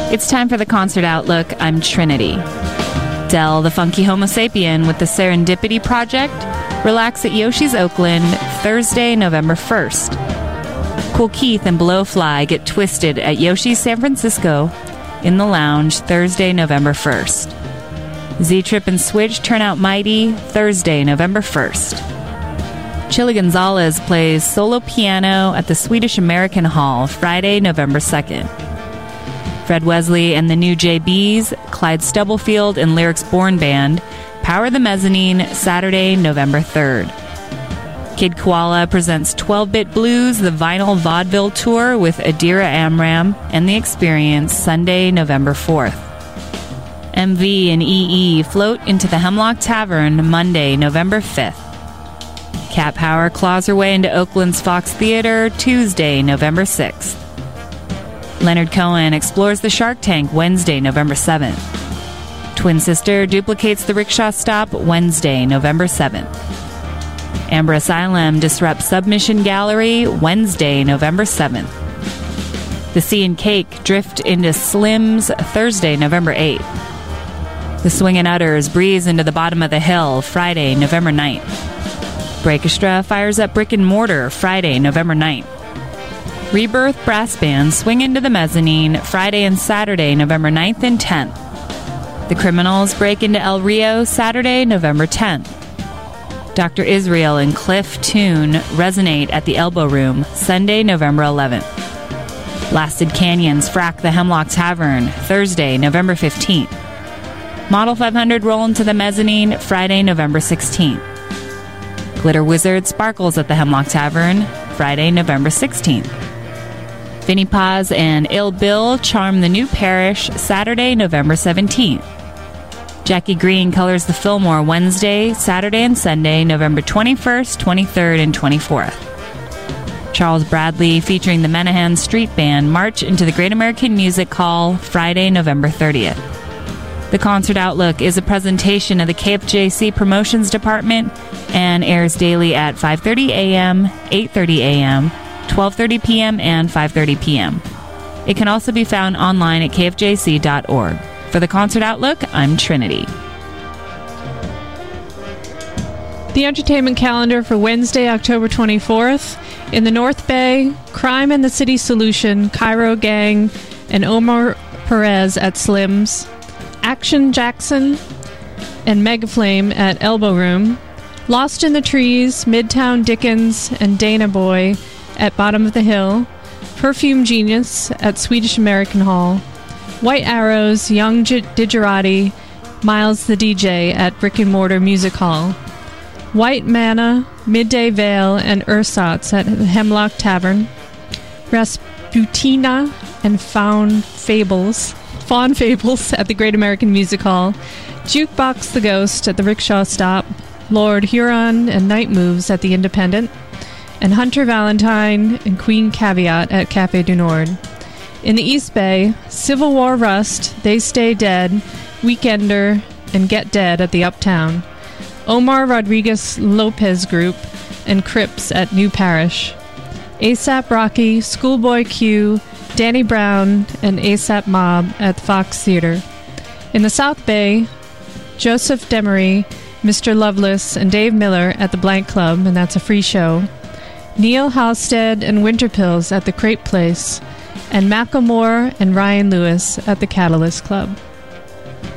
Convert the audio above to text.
It's time for the Concert Outlook. I'm Trinity. Del, the funky Homo sapien with the Serendipity Project, relax at Yoshi's Oakland Thursday, November 1st. Cool Keith and Blowfly get twisted at Yoshi's San Francisco in the Lounge Thursday, November 1st. Z-Trip and Switch turn out mighty Thursday, November 1st. Chili Gonzalez plays solo piano at the Swedish American Hall Friday, November 2nd. Fred Wesley and the New JBs, Clyde Stubblefield and Lyrics Born Band power the mezzanine Saturday, November 3rd. Kid Koala presents 12-Bit Blues, the vinyl vaudeville tour with Adira Amram and The Experience Sunday, November 4th. MV and EE float into the Hemlock Tavern Monday, November 5th. Cat Power claws her way into Oakland's Fox Theater Tuesday, November 6th. Leonard Cohen explores the Shark Tank Wednesday, November 7th. Twin Sister duplicates the rickshaw stop Wednesday, November 7th. Amber Asylum disrupts Submission Gallery Wednesday, November 7th. The Sea and Cake drift into Slim's Thursday, November 8th. The Swingin' Utters breeze into the Bottom of the Hill Friday, November 9th. Breakestra fires up Brick and Mortar Friday, November 9th. Rebirth Brass Band swing into the mezzanine Friday and Saturday, November 9th and 10th. The Criminals break into El Rio Saturday, November 10th. Dr. Israel and Cliff Tune resonate at the Elbow Room Sunday, November 11th. Blasted Canyons frack the Hemlock Tavern Thursday, November 15th. Model 500 roll into the mezzanine Friday, November 16th. Glitter Wizard sparkles at the Hemlock Tavern Friday, November 16th. Vinnie Paz and Ill Bill charm the New Parish Saturday, November 17th. Jackie Green colors the Fillmore Wednesday, Saturday, and Sunday, November 21st, 23rd, and 24th. Charles Bradley featuring the Menahan Street Band march into the Great American Music Hall Friday, November 30th. The Concert Outlook is a presentation of the KFJC Promotions Department and airs daily at 5:30 a.m., 8:30 a.m., 12:30 p.m., and 5:30 p.m. It can also be found online at kfjc.org. For the Concert Outlook, I'm Trinity. The entertainment calendar for Wednesday, October 24th. In the North Bay, Crime and the City Solution, Cairo Gang, and Omar Perez at Slim's. Action Jackson and Megaflame at Elbow Room. Lost in the Trees, Midtown Dickens, and Dana Boy at Bottom of the Hill. Perfume Genius at Swedish American Hall. White Arrows, Young Digerati, Miles the DJ at Brick and Mortar Music Hall. White Manna, Midday Veil, and Ersatz at the Hemlock Tavern. Rasputina and Fawn Fables at the Great American Music Hall. Jukebox the Ghost at the Rickshaw Stop. Lord Huron and Night Moves at the Independent. And Hunter Valentine and Queen Caveat at Café du Nord. In the East Bay, Civil War Rust, They Stay Dead, Weekender, and Get Dead at the Uptown. Omar Rodriguez Lopez Group and Crips at New Parish. ASAP Rocky, Schoolboy Q, Danny Brown, and ASAP Mob at the Fox Theater. In the South Bay, Joseph Demery, Mr. Loveless, and Dave Miller at the Blank Club, and that's a free show. Neil Halstead and Winterpills at the Crepe Place, and Macklemore and Ryan Lewis at the Catalyst Club.